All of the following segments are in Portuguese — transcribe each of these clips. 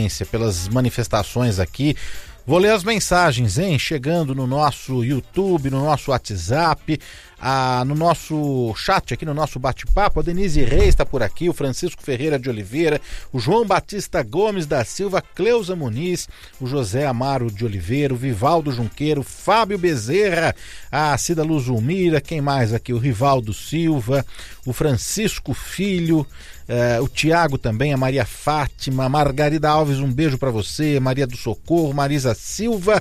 audiência, pelas manifestações aqui. Vou ler as mensagens, hein? Chegando no nosso YouTube, no nosso WhatsApp, no nosso chat aqui, no nosso bate-papo. A Denise Reis está por aqui, o Francisco Ferreira de Oliveira, o João Batista Gomes da Silva, Cleusa Muniz, o José Amaro de Oliveira, o Vivaldo Junqueiro, Fábio Bezerra, a Cida Luzumira, quem mais aqui? O Rivaldo Silva, o Francisco Filho, o Tiago também, a Maria Fátima, a Margarida Alves, um beijo para você, Maria do Socorro, Marisa Silva,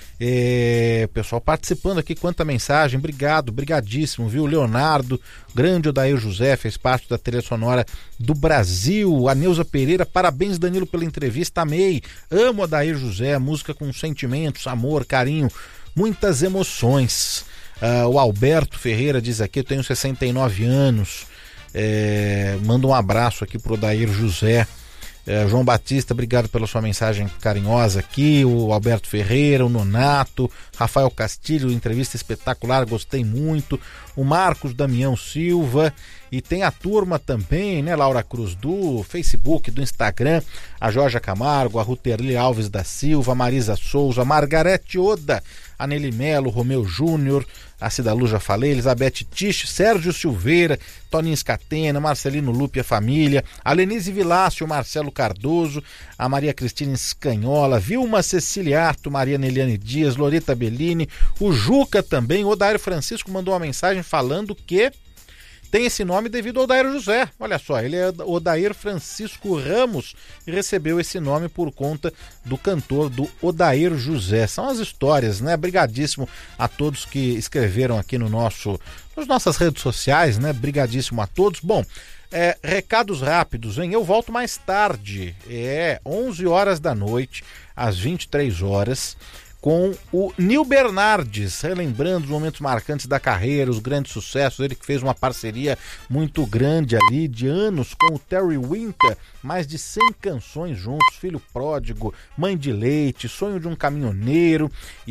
pessoal participando aqui, quanta mensagem, brigadíssimo, viu? Leonardo, grande Odair José, fez parte da trilha sonora do Brasil. A Neuza Pereira, parabéns Danilo pela entrevista, amei, amo Odair José, música com sentimentos, amor, carinho, muitas emoções. O Alberto Ferreira diz aqui, eu tenho 69 anos, manda um abraço aqui pro Odair José. João Batista, obrigado pela sua mensagem carinhosa aqui, o Alberto Ferreira, o Nonato, Rafael Castilho, entrevista espetacular, gostei muito, o Marcos Damião Silva, e tem a turma também, né, Laura Cruz, do Facebook, do Instagram, a Jorge Camargo, a Ruterli Alves da Silva, a Marisa Souza, a Margarete Oda, a Nelly Melo, Romeu Júnior, a Cidalu já falei, Elizabeth Tisch, Sérgio Silveira, Toninho Scatena, Marcelino Lupe, a família, a Lenise Vilácio, Marcelo Cardoso, a Maria Cristina Escanhola, Vilma Ceciliato, Maria Neliane Dias, Loreta Bellini, o Juca também, o Odair Francisco mandou uma mensagem falando que tem esse nome devido ao Odair José. Olha só, ele é Odair Francisco Ramos e recebeu esse nome por conta do cantor do Odair José. São as histórias, né? Brigadíssimo a todos que escreveram aqui nas nossas redes sociais, né? Brigadíssimo a todos. Bom, recados rápidos, hein? Eu volto mais tarde, 11 horas da noite, às 23 horas, com o Nil Bernardes, relembrando os momentos marcantes da carreira, os grandes sucessos, ele que fez uma parceria muito grande ali, de anos, com o Terry Winter, mais de 100 canções juntos, Filho Pródigo, Mãe de Leite, Sonho de um Caminhoneiro,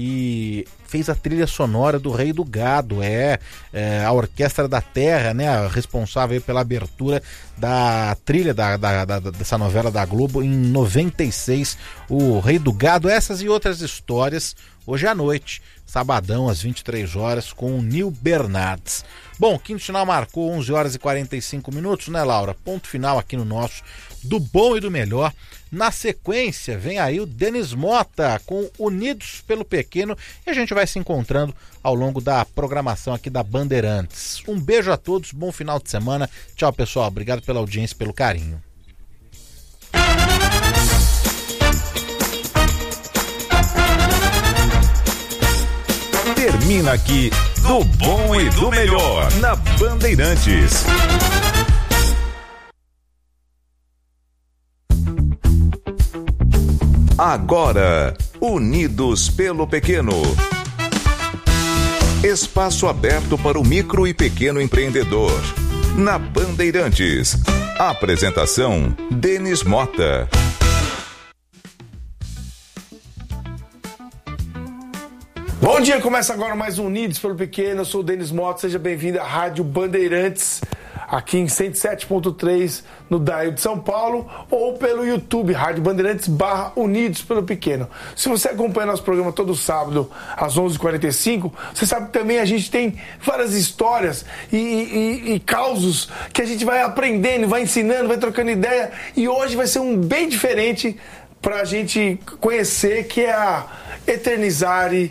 e fez a trilha sonora do Rei do Gado, a Orquestra da Terra, né, responsável pela abertura da trilha dessa novela da Globo em 96, o Rei do Gado, essas e outras histórias, hoje à noite, sabadão às 23 horas com o Nil Bernardes. Bom, quinto final marcou 11 horas e 45 minutos, né, Laura? Ponto final aqui no nosso Do Bom e do Melhor. Na sequência, vem aí o Denis Mota com Unidos pelo Pequeno e a gente vai se encontrando ao longo da programação aqui da Bandeirantes. Um beijo a todos, bom final de semana. Tchau, pessoal. Obrigado pela audiência e pelo carinho. Termina aqui Do Bom e do Melhor na Bandeirantes. Agora, Unidos pelo Pequeno. Espaço aberto para o micro e pequeno empreendedor. Na Bandeirantes. Apresentação: Denis Mota. Bom dia, começa agora mais um Unidos pelo Pequeno. Eu sou o Denis Mota, seja bem-vindo à Rádio Bandeirantes, aqui em 107.3 no dial de São Paulo, ou pelo YouTube, Rádio Bandeirantes /Unidos pelo Pequeno. Se você acompanha nosso programa todo sábado às 11h45, você sabe que também a gente tem várias histórias e causos que a gente vai aprendendo, vai ensinando, vai trocando ideia, e hoje vai ser um bem diferente para a gente conhecer, que é a Eternizare.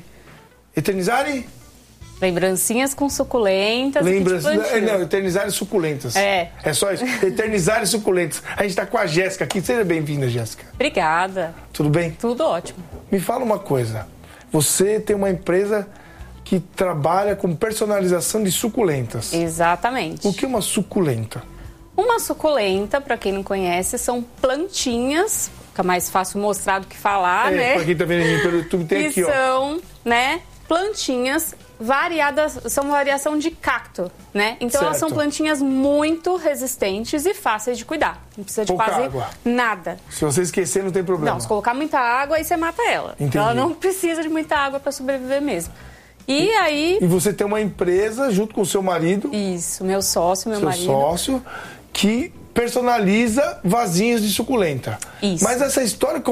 Lembrancinhas com suculentas. Eternizare suculentas. É só isso. Eternizare suculentas. A gente está com a Jéssica aqui. Seja bem-vinda, Jéssica. Obrigada. Tudo bem? Tudo ótimo. Me fala uma coisa. Você tem uma empresa que trabalha com personalização de suculentas. Exatamente. O que é uma suculenta? Uma suculenta, para quem não conhece, são plantinhas. Fica mais fácil mostrar do que falar, né? Para quem tá vendo pelo YouTube, tem aqui, ó. São, né, plantinhas variadas, são variação de cacto, né? Então elas são plantinhas muito resistentes e fáceis de cuidar. Não precisa de quase nada. Se você esquecer, não tem problema. Não, se colocar muita água, aí você mata ela. Entendi. Então ela não precisa de muita água para sobreviver mesmo. E aí... E você tem uma empresa junto com o seu marido. Isso, meu sócio, meu marido. Seu sócio, que personaliza vasinhos de suculenta. Isso. Mas essa história...